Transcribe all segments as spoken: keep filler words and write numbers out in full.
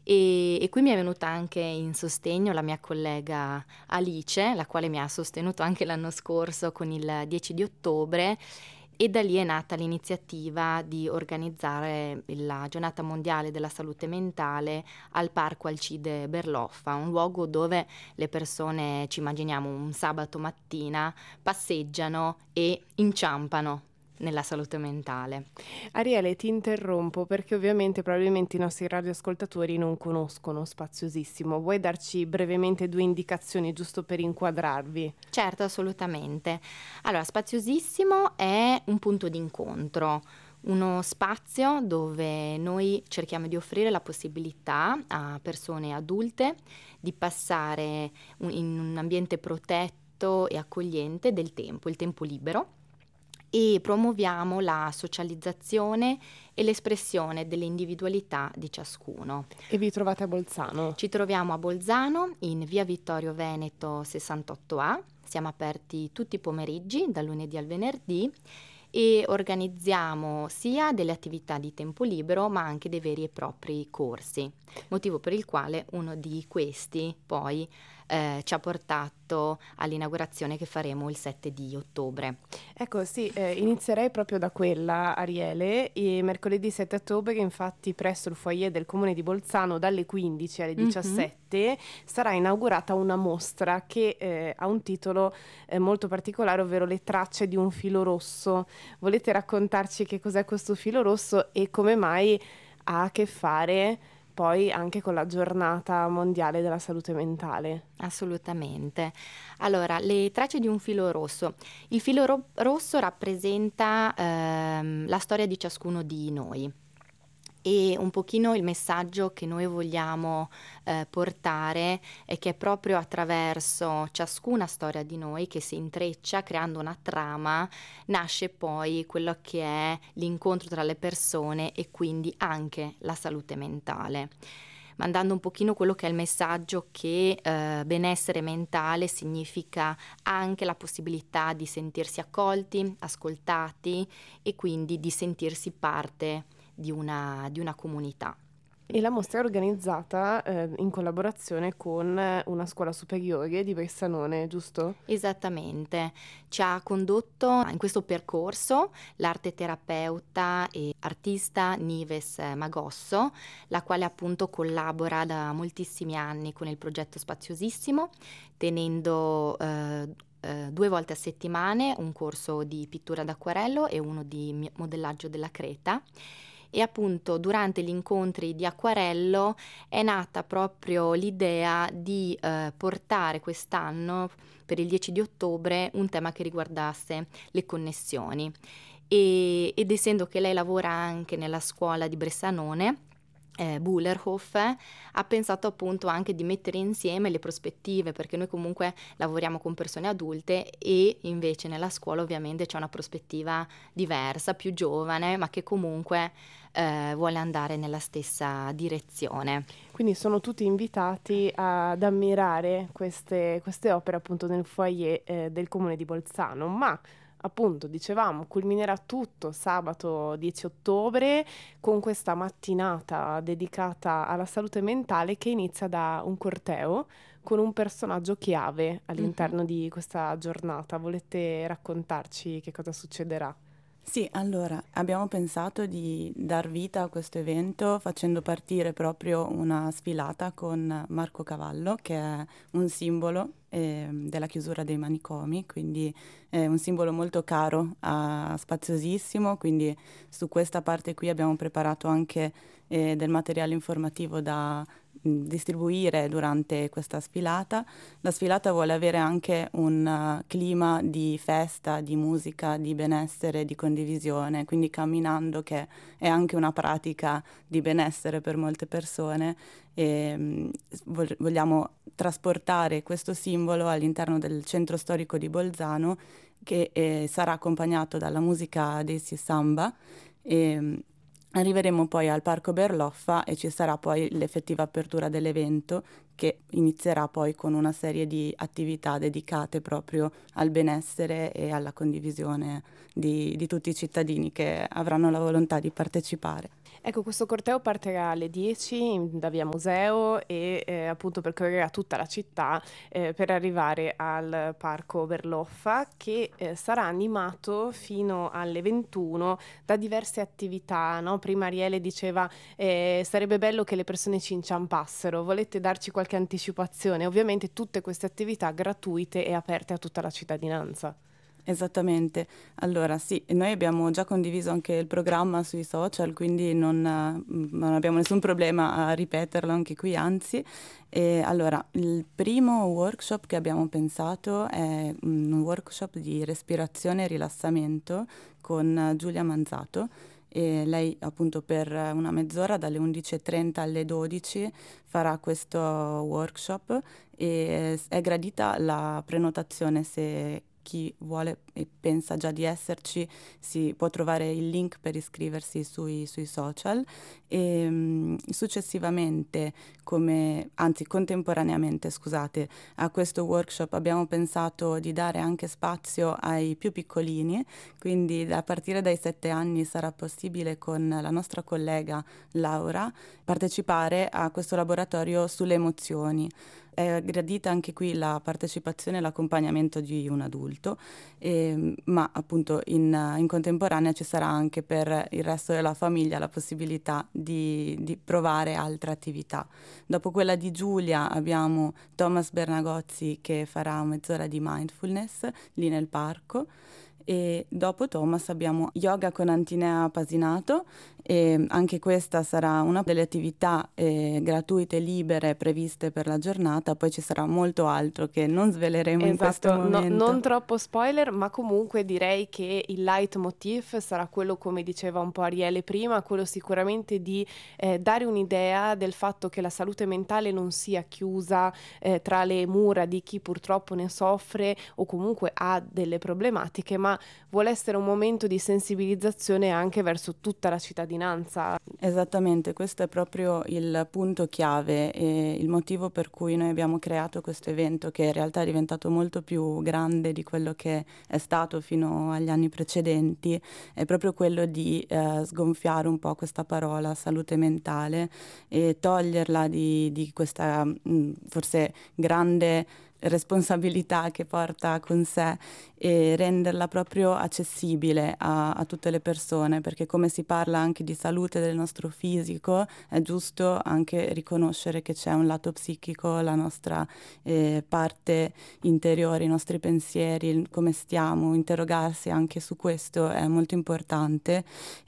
E, e qui mi è venuta anche in sostegno la mia collega Alice, la quale mi ha sostenuto anche l'anno scorso con il dieci di ottobre, e da lì è nata l'iniziativa di organizzare la Giornata Mondiale della Salute Mentale al Parco Alcide Berloffa, un luogo dove le persone, ci immaginiamo un sabato mattina, passeggiano e inciampano nella salute mentale. Ariele, ti interrompo perché ovviamente probabilmente i nostri radioascoltatori non conoscono Spaziosissimo. Vuoi darci brevemente due indicazioni giusto per inquadrarvi? Certo, assolutamente. Allora, Spaziosissimo è un punto d'incontro, uno spazio dove noi cerchiamo di offrire la possibilità a persone adulte di passare un- in un ambiente protetto e accogliente del tempo, il tempo libero, e promuoviamo la socializzazione e l'espressione delle individualità di ciascuno. E vi trovate a Bolzano? Ci troviamo a Bolzano, in via Vittorio Veneto sessantotto A, siamo aperti tutti i pomeriggi, dal lunedì al venerdì, e organizziamo sia delle attività di tempo libero ma anche dei veri e propri corsi, motivo per il quale uno di questi poi eh, ci ha portato all'inaugurazione che faremo il sette di ottobre. Ecco, sì, eh, inizierei proprio da quella, Ariele, e mercoledì sette ottobre, infatti presso il foyer del comune di Bolzano dalle quindici alle diciassette mm-hmm. sarà inaugurata una mostra che eh, ha un titolo eh, molto particolare, ovvero Le tracce di un filo rosso. Volete raccontarci che cos'è questo filo rosso e come mai ha a che fare poi anche con la giornata mondiale della salute mentale? Assolutamente. Allora, le tracce di un filo rosso. Il filo ro- rosso rappresenta ehm, la storia di ciascuno di noi e un pochino il messaggio che noi vogliamo eh, portare è che proprio attraverso ciascuna storia di noi che si intreccia creando una trama nasce poi quello che è l'incontro tra le persone e quindi anche la salute mentale, mandando un pochino quello che è il messaggio che eh, benessere mentale significa anche la possibilità di sentirsi accolti, ascoltati e quindi di sentirsi parte di una, di una comunità. E la mostra è organizzata eh, in collaborazione con una scuola superiore di Bressanone, giusto? Esattamente, ci ha condotto in questo percorso l'arte terapeuta e artista Nives Magosso, la quale appunto collabora da moltissimi anni con il progetto Spaziosissimo, tenendo eh, eh, due volte a settimana un corso di pittura d'acquarello e uno di modellaggio della creta. E appunto durante gli incontri di acquarello è nata proprio l'idea di eh, portare quest'anno per il dieci di ottobre un tema che riguardasse le connessioni e, ed essendo che lei lavora anche nella scuola di Bressanone, Eh, Bullerhof ha pensato appunto anche di mettere insieme le prospettive, perché noi comunque lavoriamo con persone adulte e invece nella scuola ovviamente c'è una prospettiva diversa, più giovane, ma che comunque eh, vuole andare nella stessa direzione. Quindi sono tutti invitati ad ammirare queste, queste opere appunto nel foyer eh, del comune di Bolzano, ma appunto dicevamo culminerà tutto sabato dieci ottobre con questa mattinata dedicata alla salute mentale che inizia da un corteo con un personaggio chiave all'interno mm-hmm. di questa giornata. Volete raccontarci che cosa succederà? Sì, allora abbiamo pensato di dar vita a questo evento facendo partire proprio una sfilata con Marco Cavallo, che è un simbolo eh, della chiusura dei manicomi, quindi è un simbolo molto caro a Spaziosissimo, quindi su questa parte qui abbiamo preparato anche eh, del materiale informativo da distribuire durante questa sfilata. La sfilata vuole avere anche un uh, clima di festa, di musica, di benessere, di condivisione, quindi camminando, che è anche una pratica di benessere per molte persone, e um, vogliamo trasportare questo simbolo all'interno del centro storico di Bolzano, che eh, sarà accompagnato dalla musica dei Samba. E, arriveremo poi al Parco Berloffa e ci sarà poi l'effettiva apertura dell'evento, che inizierà poi con una serie di attività dedicate proprio al benessere e alla condivisione di, di tutti i cittadini che avranno la volontà di partecipare. Ecco, questo corteo partirà alle dieci da via Museo e eh, appunto percorrerà tutta la città eh, per arrivare al Parco Berloffa, che eh, sarà animato fino alle ventuno da diverse attività, no? Prima Ariele diceva eh, sarebbe bello che le persone ci inciampassero, volete darci qualche anticipazione? Ovviamente tutte queste attività gratuite e aperte a tutta la cittadinanza. Esattamente. Allora sì, noi abbiamo già condiviso anche il programma sui social, quindi non, eh, non abbiamo nessun problema a ripeterlo anche qui, anzi. E allora, il primo workshop che abbiamo pensato è un workshop di respirazione e rilassamento con eh, Giulia Manzato. E lei appunto per una mezz'ora dalle undici e trenta alle dodici farà questo workshop e è gradita la prenotazione. Se chi vuole e pensa già di esserci si può trovare il link per iscriversi sui, sui social e mh, successivamente, come, anzi contemporaneamente scusate, a questo workshop abbiamo pensato di dare anche spazio ai più piccolini, quindi a partire dai sette anni sarà possibile con la nostra collega Laura partecipare a questo laboratorio sulle emozioni. È gradita anche qui la partecipazione e l'accompagnamento di un adulto, e, ma appunto in, in contemporanea ci sarà anche per il resto della famiglia la possibilità di, di provare altre attività. Dopo quella di Giulia abbiamo Thomas Bernagozzi che farà mezz'ora di mindfulness lì nel parco. E dopo Thomas abbiamo yoga con Antinea Pasinato e anche questa sarà una delle attività eh, gratuite, libere, previste per la giornata. Poi ci sarà molto altro che non sveleremo esatto, in questo momento. No, non troppo spoiler, ma comunque direi che il leitmotiv sarà quello, come diceva un po' Ariele prima, quello sicuramente di eh, dare un'idea del fatto che la salute mentale non sia chiusa eh, tra le mura di chi purtroppo ne soffre o comunque ha delle problematiche, ma vuole essere un momento di sensibilizzazione anche verso tutta la cittadinanza. Esattamente, questo è proprio il punto chiave e il motivo per cui noi abbiamo creato questo evento, che in realtà è diventato molto più grande di quello che è stato fino agli anni precedenti, è proprio quello di eh, sgonfiare un po' questa parola salute mentale e toglierla di, di questa mh, forse grande responsabilità che porta con sé e renderla proprio accessibile a, a tutte le persone, perché come si parla anche di salute del nostro fisico è giusto anche riconoscere che c'è un lato psichico, la nostra eh, parte interiore, i nostri pensieri, come stiamo, interrogarsi anche su questo è molto importante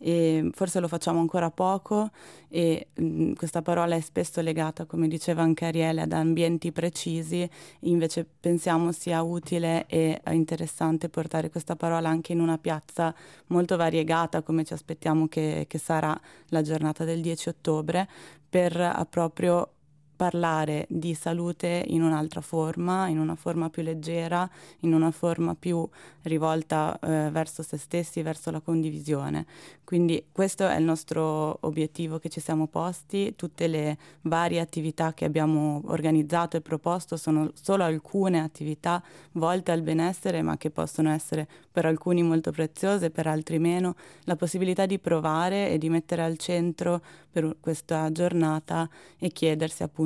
e forse lo facciamo ancora poco e mh, questa parola è spesso legata, come diceva anche Ariele, ad ambienti precisi. Invece pensiamo sia utile e interessante portare questa parola anche in una piazza molto variegata, come ci aspettiamo che, che sarà la giornata del dieci ottobre, per uh, proprio parlare di salute in un'altra forma, in una forma più leggera, in una forma più rivolta eh, verso se stessi, verso la condivisione. Quindi questo è il nostro obiettivo che ci siamo posti. Tutte le varie attività che abbiamo organizzato e proposto sono solo alcune attività volte al benessere, ma che possono essere per alcuni molto preziose, per altri meno. La possibilità di provare e di mettere al centro per questa giornata e chiedersi appunto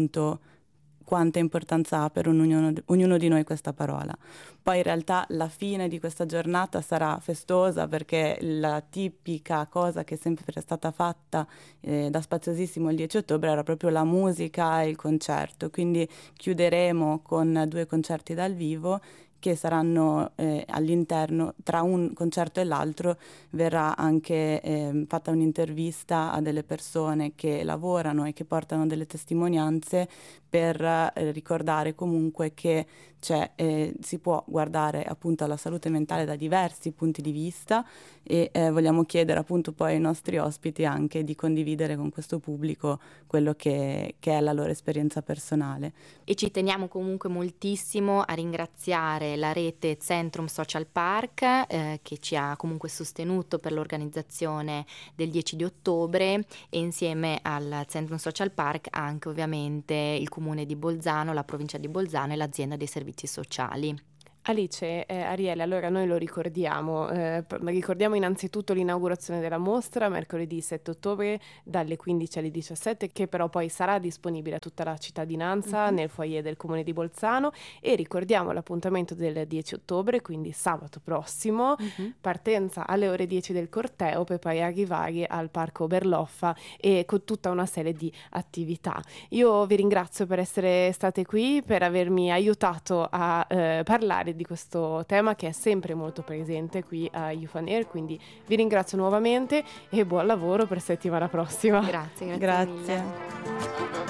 quanta importanza ha per un ognuno, ognuno di noi questa parola. Poi in realtà la fine di questa giornata sarà festosa, perché la tipica cosa che è sempre stata fatta eh, da Spaziosissimo il dieci ottobre era proprio la musica e il concerto, quindi chiuderemo con due concerti dal vivo che saranno eh, all'interno, tra un concerto e l'altro verrà anche eh, fatta un'intervista a delle persone che lavorano e che portano delle testimonianze per eh, ricordare comunque che c'è, eh, si può guardare appunto alla salute mentale da diversi punti di vista e eh, vogliamo chiedere appunto poi ai nostri ospiti anche di condividere con questo pubblico quello che, che è la loro esperienza personale. E ci teniamo comunque moltissimo a ringraziare la rete Centrum Social Park eh, che ci ha comunque sostenuto per l'organizzazione del dieci di ottobre e insieme al Centrum Social Park anche ovviamente il comune di Bolzano, la provincia di Bolzano e l'azienda dei servizi sociali. Alice, eh, Ariele, allora noi lo ricordiamo, eh, p- ricordiamo innanzitutto l'inaugurazione della mostra mercoledì sette ottobre dalle quindici alle diciassette, che però poi sarà disponibile a tutta la cittadinanza Mhm. nel foyer del Comune di Bolzano, e ricordiamo l'appuntamento del dieci ottobre, quindi sabato prossimo, Mhm. partenza alle ore dieci del corteo per poi arrivare al Parco Berloffa e con tutta una serie di attività. Io vi ringrazio per essere state qui, per avermi aiutato a eh, parlare di questo tema che è sempre molto presente qui a Youth on Air, quindi vi ringrazio nuovamente e buon lavoro per settimana prossima. Grazie, grazie, Grazie. mille.